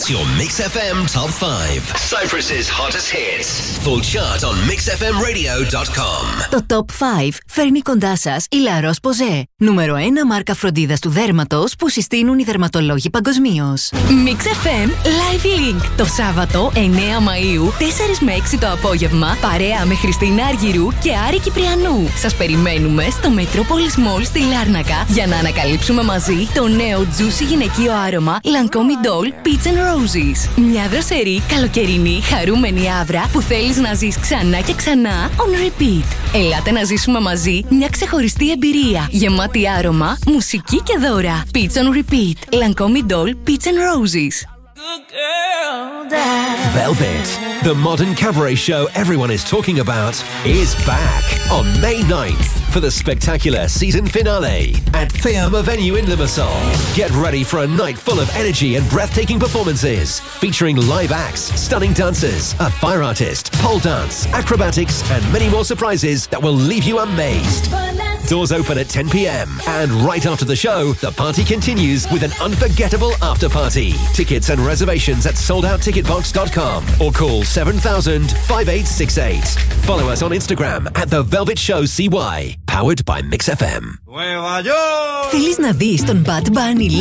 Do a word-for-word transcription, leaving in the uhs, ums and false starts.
That's your Mix εφ εμ Top five. Cyprus's hottest hits. Full chart on mix f m radio dot com. Το Top five φέρνει κοντά σας η La Roche-Posay, νούμερο ένα μάρκα φροντίδας του δέρματος που συστήνουν οι δερματολόγοι παγκοσμίως. Mix εφ εμ Live Link το Σάββατο εννέα Μαΐου, τέσσερα με έξι το απόγευμα, παρέα με Χριστίνα Αργυρού και Άρη Κυπριανού. Σας περιμένουμε στο Metropolis Mall στη Λάρνακα για να ανακαλύψουμε μαζί το νέο juicy γυναικείο άρωμα Lancome Doll Peach and Roses. Μια δροσερή, καλοκαιρινή, χαρούμενη άβρα που θέλεις να ζεις ξανά και ξανά on repeat. Ελάτε να ζήσουμε μαζί μια ξεχωριστή εμπειρία γεμάτη άρωμα, μουσική και δώρα. Peach on repeat. Lancome Doll Peach and Roses. Velvet, the modern cabaret show everyone is talking about, is back on May ninth for the spectacular season finale at Theama Venue in Limassol. Get ready for a night full of energy and breathtaking performances, featuring live acts, stunning dancers, a fire artist, pole dance, acrobatics, and many more surprises that will leave you amazed. Doors open at ten p.m. and right after the show, the party continues with an unforgettable after party. Tickets and reservations at sold out ticket box dot com or call seven thousand, five eight six eight. Follow us on Instagram at The Velvet Show C Y, powered by Mix εφ εμ. Θέλεις να δεις τον Bad Bunny